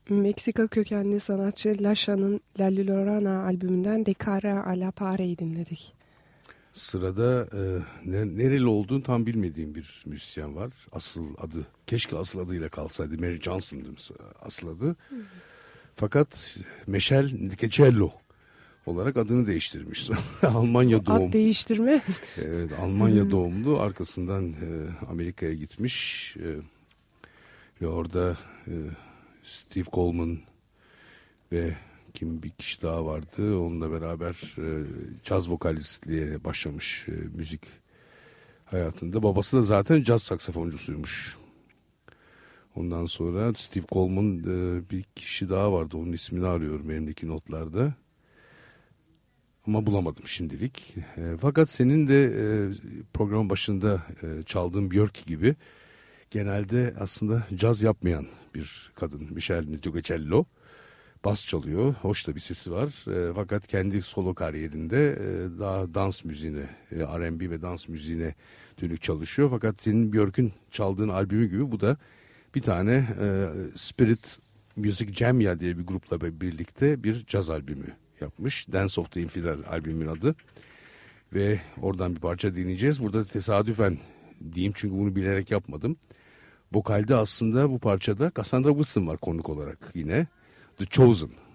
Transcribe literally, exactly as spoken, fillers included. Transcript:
Meksika kökenli sanatçı Lasha'nın La Llorona albümünden De Cara a la Pared'i dinledik. Sırada e, ne, nereli olduğunu tam bilmediğim bir müzisyen var. Asıl adı, keşke asıl adıyla kalsaydı. Mary Johnson'dı asıl adı. Hmm. Fakat Meşel Nicecello olarak adını değiştirmiş. Almanya doğumlu. Ad değiştirme. Evet, Almanya doğumlu. Arkasından e, Amerika'ya gitmiş. E, ve orada e, Steve Coleman ve kim bir kişi daha vardı. Onunla beraber e, caz vokalistliğe başlamış e, müzik hayatında. Babası da zaten caz saksafoncusuymuş. Ondan sonra Steve Coleman e, bir kişi daha vardı. Onun ismini arıyorum elimdeki notlarda. Ama bulamadım şimdilik. E, fakat senin de e, programın başında e, çaldığın Björk gibi genelde aslında caz yapmayan bir kadın. Michel Nicecello. Bas çalıyor. Hoş da bir sesi var. E, fakat kendi solo kariyerinde e, daha dans müziğine, e, R and B ve dans müziğine dönük çalışıyor. Fakat senin Björk'ün çaldığın albümü gibi bu da bir tane e, Spirit Music Jamia diye bir grupla birlikte bir caz albümü yapmış. Dance of the Infidel albümün adı. Ve oradan bir parça dinleyeceğiz. Burada tesadüfen diyeyim çünkü bunu bilerek yapmadım. Vokalde aslında bu parçada Cassandra Wilson var konuk olarak yine. The Chosen